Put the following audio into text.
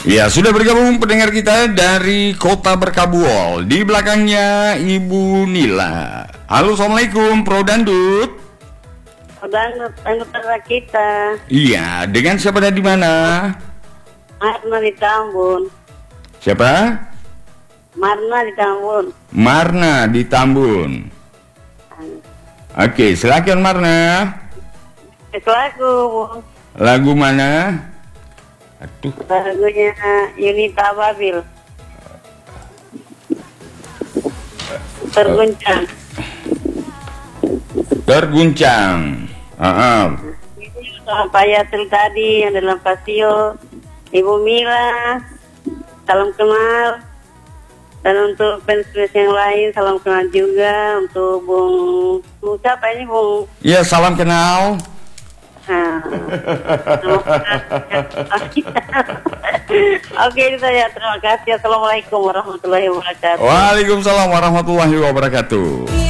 Ya, sudah bergabung pendengar kita dari Kota Berkabuol. Di belakangnya Ibu Nila. Halo, Assalamualaikum, Pro Dandut. Dandut kita. Iya, dengan siapa dan di mana? Marna di Tambun. Siapa? Marna di Tambun. Marna di Tambun. Oke, silakan Marna. Itu Lagu mana? Aduh. lagunya Yunita Babil. Terguncang. Terguncang. Ini sama Pak Yasil tadi yang dalam pasio. Ibu Mila. Salam kenal. Dan untuk fans yang lain salam kenal juga. Untuk Bung siapa ini Bung? Ya, salam kenal. Oke, itu saja. Terima kasih. Assalamualaikum warahmatullahi wabarakatuh. Waalaikumsalam warahmatullahi wabarakatuh.